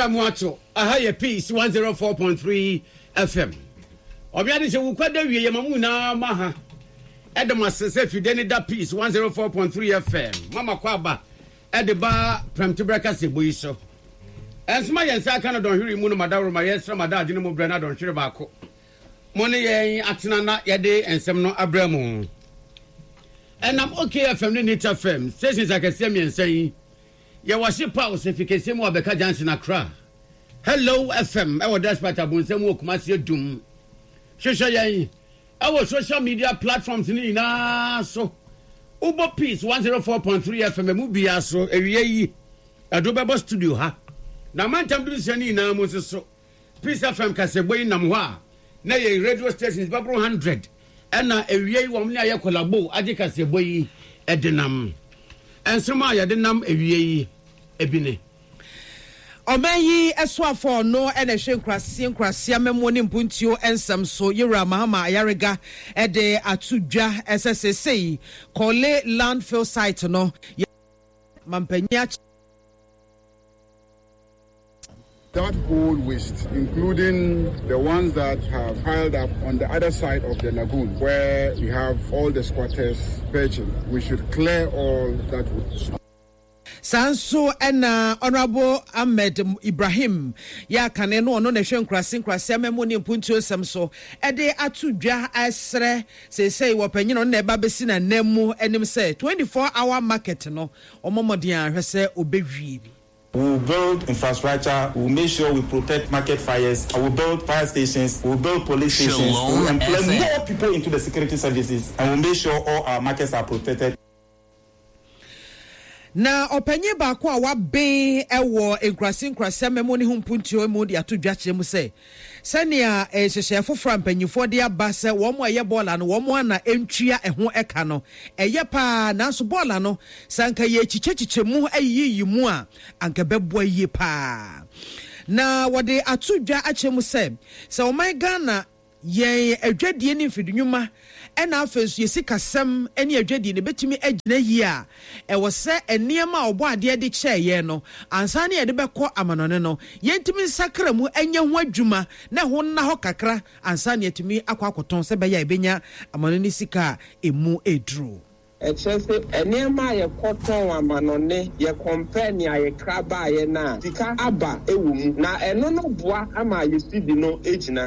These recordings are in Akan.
Bramuato, a peace 104.3 FM. Obiade se wukwada wie yamuna maha. Edemas se fideni da peace 104.3 FM. Mama kwaba edeba premtibraka se boyiso. Ensma yensa aka no don hwiri mu no madawro ma yesra madade no mu brana don hwere baako. Mo ne yen atena na yede ensem no abramu. Enam okay FM ne Nita FM. Stations akese miensa yi. Ye wasi pause efikese mu abeka Jansen Accra. Hello FM. E wo despite abonsem wo Kumasi Dum. Shosha yen. Our social media platforms ni na so. Ubo Peace 104.3 FM mu bia so ewie yi. Adobebo studio ha. Na mantam du sani na mo so. Peace FM kaseboyi nam ho a. Na ye radio stations babro 100. Ena ewie yi wo mne aye collabo age kaseboyi edenam. Ensoma ya denam ewie yi ebine. Omeyi eswafo no ene hwenkrase amemo ne mpuntio ensam so Yura Mahama Ayarega ede atudwa SSSI Kole landfill site no mampanya. That whole waste, including the ones that have piled up on the other side of the lagoon, where we have all the squatters perching, we should clear all that waste. Sanso ena Honorable Ahmed Ibrahim ya kane no ne hwenkrase amemo ne mpuntuo sam so ede atudwa asre sesei wopanyino na eba besi na nemu enim se 24-hour market no omomodian hwese obewie bi. We will build infrastructure, we will make sure we protect market fires, we will build fire stations, we will build police stations, we will employ more people into the security services, and we will make sure all our markets are protected. Na openye ba ko awa be ewo enkrase memo ne humpuntio emu de atodwa kire mu se sania ehhehye fofra mpanyifo de aba se wo mo aye bola no wo mo ana entwia eho eka no eye pa na so bola no sanka ye chichechiche mu ayiyi mu a anka bebo ayi pa na wode atodwa ache mu se o my Ghana ye adwadie ne mfidunwuma ena afensu yesi kasem ene adwadie ne betimi agina yi a wo se eniema obo ade de cheye no ansa ne ye de beko amanone no yentimi sakra mu anya ho adwuma na ho na ho kakra ansa ne yetimi akwakoton se beya ebenya amanone sika emu edru. Echese eniema ye koton amanone ye compare ni aye kraba ye na sika aba ewu mu na eno no boa ama yesi di no ejina.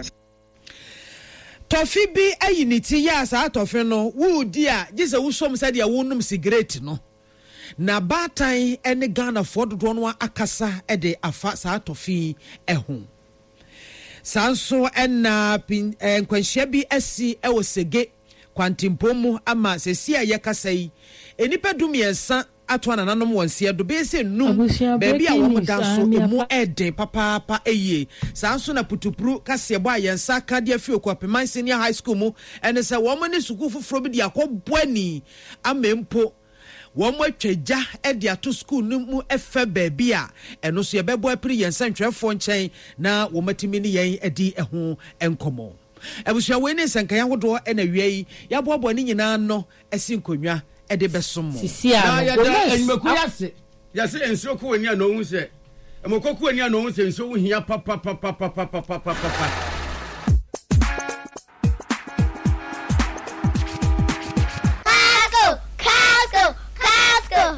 Tofi bi ayiniti ya sa tofi no wudi a gise wusom sa dia wonum cigarette no na batan ene Ghana for dodo no akasa ede afa sa tofi ehu sanso ena nkwanhia bi asi ewo sege kwantimpomu ama sesi aye kasai enipa dumiensa atwana nanom wonse do be se num baby a wo danso emu eden papa eye sanso na putupuru kase bo ayensa ka de afi okwapeman senior high school mu ene se wo mo ne suku foforo bi de akobani amempo wo mo atwaja e de ato school mu efe baby a eno so ye bebo apiri yensa ntwefo nchen na wo matimi ne yen edi eho enkomo abusia we ne senka ya hodo e na wiei ya bobo ne nyina no esi nkonwa ede besomo ya enmeku yase enso ko ani a no hu se emoko ko ani a no hu se enso hu hia papa